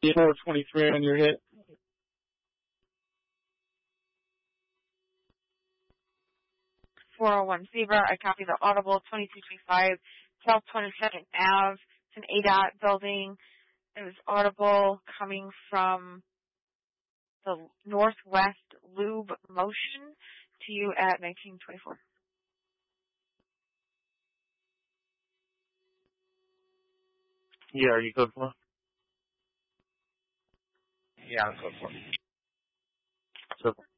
423 on your hit. .401 Zebra. I copy the audible 2225 South 22nd Ave. It's an ADOT building. It was audible coming from the Northwest Lube Motion to you at 1924. Yeah, are you code for? Yeah, I'm code for. So